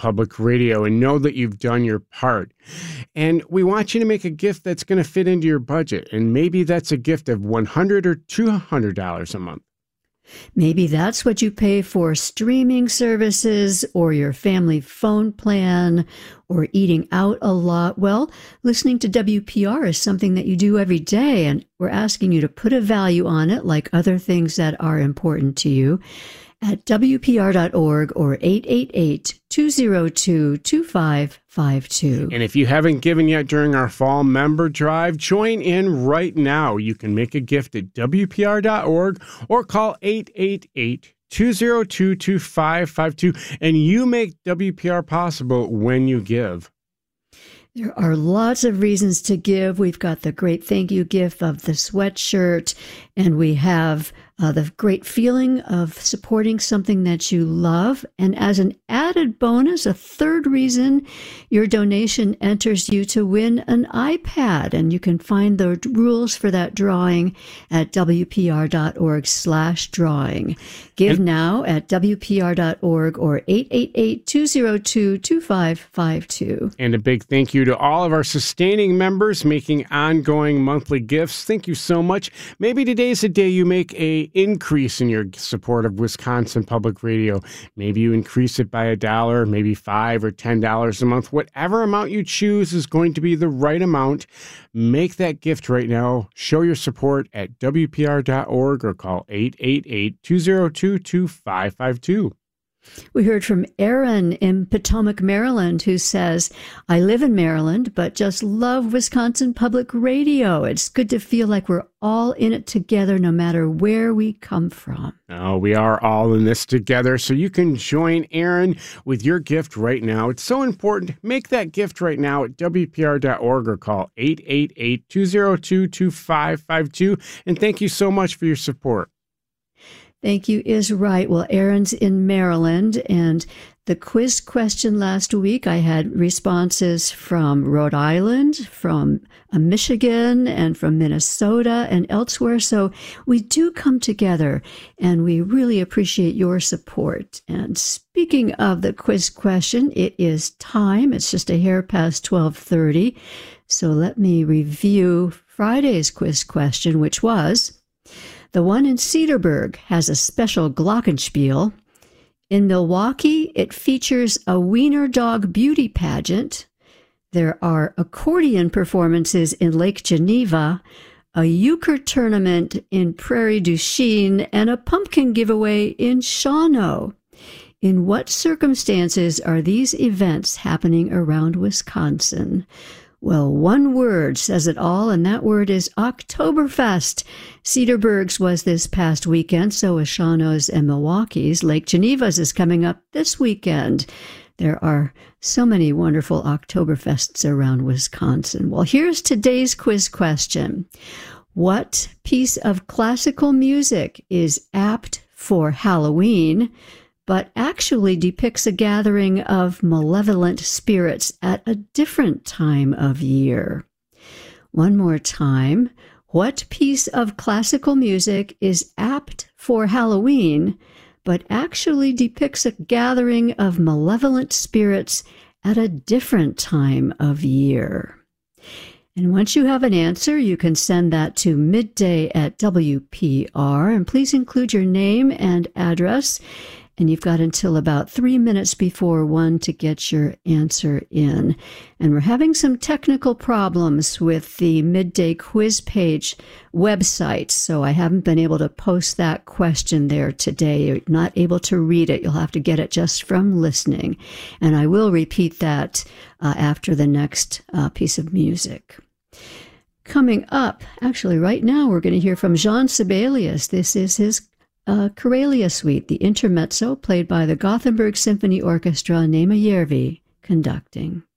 Public Radio and know that you've done your part. And we want you to make a gift that's going to fit into your budget. And maybe that's a gift of $100 or $200 a month. Maybe that's what you pay for streaming services or your family phone plan or eating out a lot. Well, listening to WPR is something that you do every day, and we're asking you to put a value on it like other things that are important to you at WPR.org or 888-202-2552. And if you haven't given yet during our fall member drive, join in right now. You can make a gift at WPR.org or call 888-202-2552, and you make WPR possible when you give. There are lots of reasons to give. We've got the great thank you gift of the sweatshirt, and we have the great feeling of supporting something that you love. And as an added bonus, a third reason, your donation enters you to win an iPad. And you can find the rules for that drawing at WPR.org/drawing. Give now at WPR.org or 888-202-2552. And a big thank you to all of our sustaining members making ongoing monthly gifts. Thank you so much. Maybe today's a day you make a increase in your support of Wisconsin Public Radio. Maybe you increase it by $1, maybe $5 or $10 a month. Whatever amount you choose is going to be the right amount. Make that gift right now. Show your support at WPR.org or call 888-202-2552. We heard from Aaron in Potomac, Maryland, who says, I live in Maryland, but just love Wisconsin Public Radio. It's good to feel like we're all in it together, no matter where we come from. Oh, we are all in this together, so you can join Aaron with your gift right now. It's so important. Make that gift right now at WPR.org or call 888-202-2552. And thank you so much for your support. Thank you is right. Well, Aaron's in Maryland, and the quiz question last week, I had responses from Rhode Island, from Michigan, and from Minnesota and elsewhere. So we do come together, and we really appreciate your support. And speaking of the quiz question, it is time. It's just a hair past 12:30. So let me review Friday's quiz question, which was, the one in Cedarburg has a special glockenspiel. In Milwaukee, it features a wiener dog beauty pageant. There are accordion performances in Lake Geneva, a euchre tournament in Prairie du Chien, and a pumpkin giveaway in Shawano. In what circumstances are these events happening around Wisconsin? Well, one word says it all, and that word is Oktoberfest. Cedarburg's was this past weekend, so is Shawano's and Milwaukee's. Lake Geneva's is coming up this weekend. There are so many wonderful Oktoberfests around Wisconsin. Well, here's today's quiz question. What piece of classical music is apt for Halloween, but actually depicts a gathering of malevolent spirits at a different time of year? One more time. What piece of classical music is apt for Halloween, but actually depicts a gathering of malevolent spirits at a different time of year? And once you have an answer, you can send that to midday@WPR, and please include your name and address. And you've got until about 3 minutes before 1 to get your answer in. And we're having some technical problems with the Midday Quiz page website, so I haven't been able to post that question there today. You're not able to read it. You'll have to get it just from listening. And I will repeat that after the next piece of music. Coming up, actually right now, we're going to hear from Jean Sibelius. This is his Karelia Suite, the intermezzo played by the Gothenburg Symphony Orchestra, Nema Järvi conducting.